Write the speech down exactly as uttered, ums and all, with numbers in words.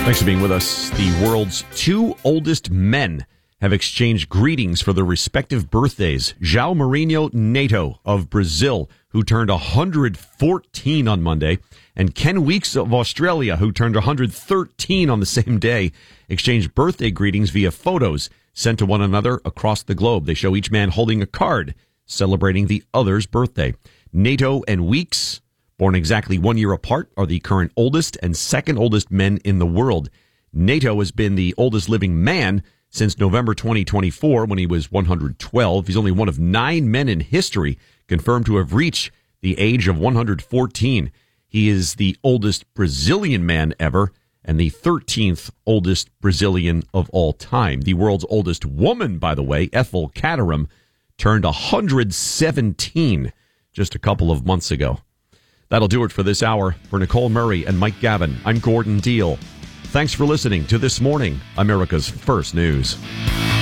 Thanks for being with us. The world's two oldest men have exchanged greetings for their respective birthdays. João Mourinho Neto of Brazil, who turned one hundred fourteen on Monday, and Ken Weeks of Australia, who turned one hundred thirteen on the same day, exchanged birthday greetings via photos sent to one another across the globe. They show each man holding a card celebrating the other's birthday. Neto and Weeks, born exactly one year apart, are the current oldest and second oldest men in the world. Neto has been the oldest living man since November twenty twenty-four, when he was one hundred twelve. He's only one of nine men in history confirmed to have reached the age of one hundred fourteen. He is the oldest Brazilian man ever and the thirteenth oldest Brazilian of all time. The world's oldest woman, by the way, Ethel Caterham, turned one hundred seventeen just a couple of months ago. That'll do it for this hour. For Nicole Murray and Mike Gavin, I'm Gordon Deal. Thanks for listening to This Morning, America's First News.